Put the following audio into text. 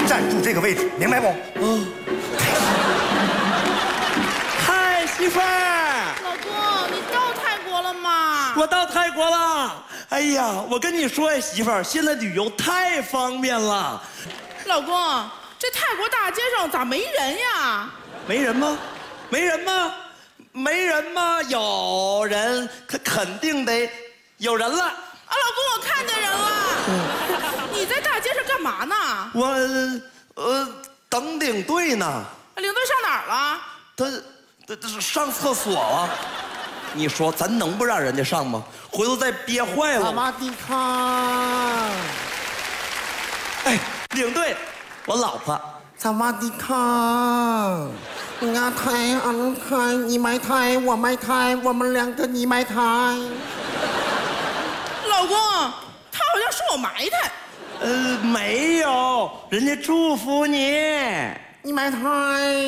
站住这个位置，明白不？ 嗯。嗨，媳妇儿。 老公，你到泰国了吗？ 我到泰国了。哎呀，我跟你说呀，媳妇儿，现在旅游太方便了。 老公，这泰国大街上咋没人呀？ 没人吗？没人吗？没人吗？有人，肯定得有人了。 啊，老公，我看见人了。你在大街上干嘛呢？ 我等领队呢。 领队上哪儿了？ 他上厕所了。你说咱能不让人家上吗？回头再憋坏了。 萨瓦迪卡。 哎，领队，我老婆。 萨瓦迪卡。俺台俺台，你买台我买台，我们两个你买台。 老公，他好像说我埋汰。 没有，人家祝福你。 你买台。